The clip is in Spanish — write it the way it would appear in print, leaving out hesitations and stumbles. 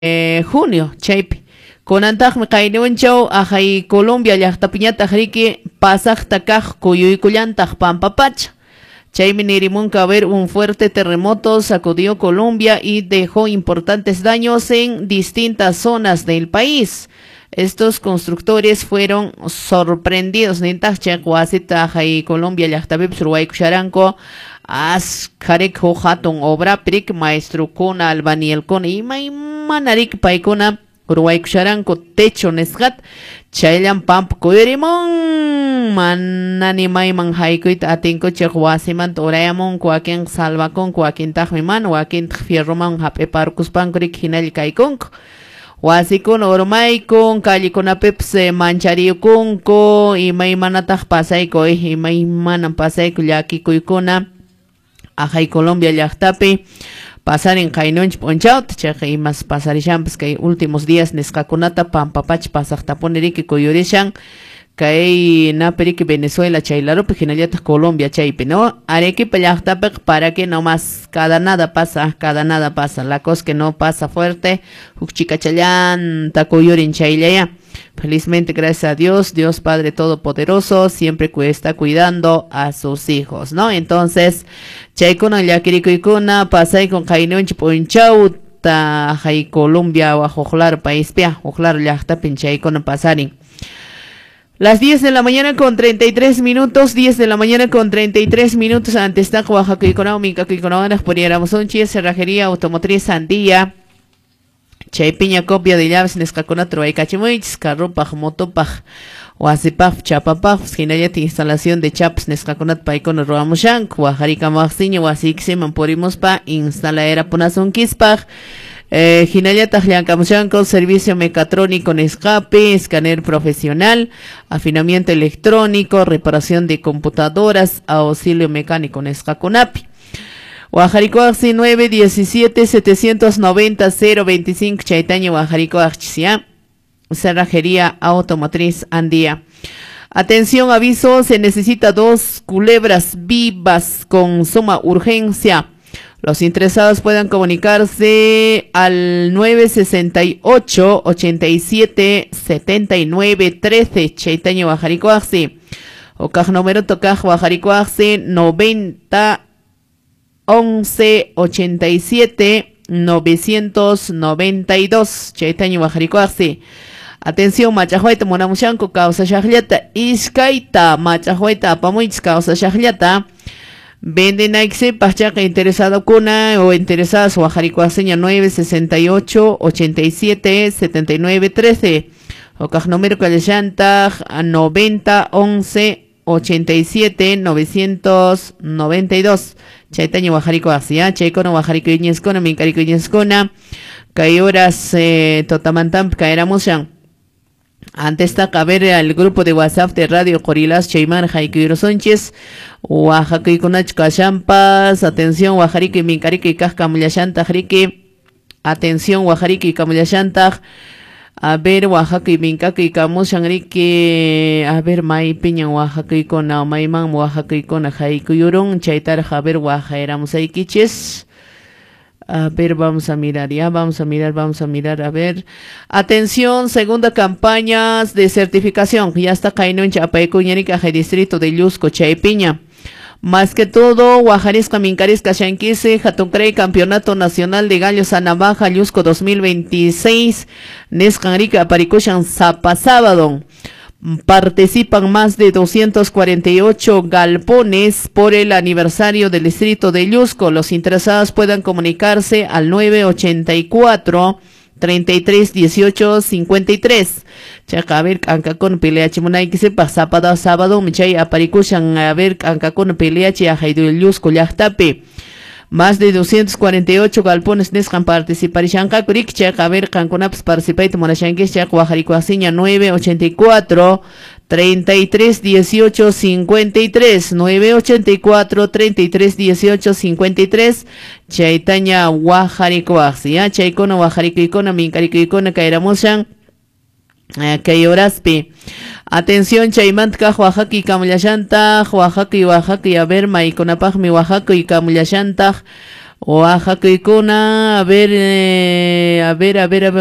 junio chaypi kunantajmi qayniywanchaw ajay Colombia llaqtapiñata riki pasaqta kaq kuyuykullantaq pampapacha. Chaymi nirimunka haber un fuerte terremoto sacudió Colombia y dejó importantes daños en distintas zonas del país. Estos constructores fueron sorprendidos nintaqcha wasita ajay Colombia llaqtapipis ruwaykusharanku askarek hatun obra pirik maestro kuna albañil kuna imaymanarik paykuna ruwaykusharanku techo nisqat chayllan pampa kuyurimun manani mayman haykuyta atinkuchik wasimanta urayamunku wakin salvakunku wakintaqmi mana wakintaq fierroman hap'iparkuspankurik hinalla kaykunku wasikuna urmaykun callekunapipis manchariykunku imaymanataq pasayku imaymanan pasayku llakikuykuna ajay Colombia llaqtapi pasarin qaynunchik p'unchawta chayqa imas pasarishanpas kay últimos días nisqakunata pampapacha pasaqtapuniriki kuyurishan kay napiriki Venezuela chaylarupi hinallataq Colombia chaypi no Arequipa llaqtapiq para que no más cada nada pasa la cosa que no pasa fuerte huk chikachallanta kuyurin chaylaya. Felizmente, gracias a Dios, Dios Padre Todopoderoso, siempre está cuidando a sus hijos, ¿no? Entonces, chaykuna llakirikuykuna pasay con qaynunchik p'unchawta hay Colombia o ojlar país pia, ojlar llaqtapin chaykuna pasarin. Las 10 de la mañana con 33 minutos, 10 de la mañana con 33 minutos, antes está Oaxaca Económica, que económicas pudiéramos un chis, cerrajería automotriz Sandía. Chaypiña copia de llaves nescacona truaycachimuich, carropaj, motopaj, wasipaj, chapapaj, hinayat instalación de chaps nescaconat paicon roamushank, Oaxaca Maxiño, wasixeman porimuspa, instaladera punazun kispaj, Hinayata Llancamshanco, servicio mecatrónico en escape, escáner profesional, afinamiento electrónico, reparación de computadoras, auxilio mecánico en escaconapi. Oaxaricoaxi 917-790-025 Chaitaño Oaxaricoaxi, cerrajería automotriz Andía. Atención, aviso, se necesita 2 culebras vivas con suma urgencia. Los interesados puedan comunicarse al 968-87-79-13 Chaitaño Oaxaricoaxi. Ocaj número tocaj Oaxaricoaxi 90 11 87 992 Chaitaño Oaxaricoaxi. Atención, machajuaita monamushanco causa shahllata iskaita machajuaita apamuich causa shahllata venden axe pachaca interesado kuna o interesadas Oaxaricoaxeña 968 87 79 13 Ocaj número calllanta 90 11 87 992 Chaitaño Oaxaricoaxi, Chaycono Oaxarico Iñescona, Mincarico Iñescona, kay horas Totamantamp caeramushan. Antes está a ver el grupo de WhatsApp de Radio Corilas Chaymar Jaikiro Sánchez, Oaxaca y Conach Cachampas, atención Oaxarico y Mincarico y Cascamulashanta Jrique, atención Oaxarico y Camulashanta. A ver, Oaxaca y Mincaca y Camushan Rique, a ver, May Piña, Oaxaca y Cona, Mayman, Oaxaca y Cona, Jaikuyurun, Chaitar, Javer, Oaxaca, éramos ahí quiches. A ver, vamos a mirar, a ver. Atención, segunda campaña de certificación, ya está Caino en Chapaycuñarica, distrito de Yusco, Chaypiña. Más que todo, Oaxarisca, Mincarisca, Shanquise, Jatuncrey, Campeonato Nacional de Gallos Anabaja, Yusco 2026, Nescanrica, Paricushan, Zapa Sábado. Participan más de 248 galpones por el aniversario del distrito de Yusco. Los interesados puedan comunicarse al 984 33 18 53. Chaca a ver Ancacon pelea chimunay que se pasa para sábado michay aparicushan a ver Ancacon pelea chi a Jaidu Yusco Yachtape. Más de 248 galpones nescan participar Shanka Kurik Chaca a ver Canconaps participate Monashanques Chac Oaxaricoaxeña 984 33 18 53 984 33 18 53 Chaitaña Oaxaricoaxi, Chaycono Oaxaricoicona Mincaricoicona Cairamushan Cayoraspi. Atención, Chaymantka, Oaxaca y Camulashanta, Oaxaca y a ver, Maiconapajmi, Oaxaca y Camulashanta, Oaxacaykuna, a ver,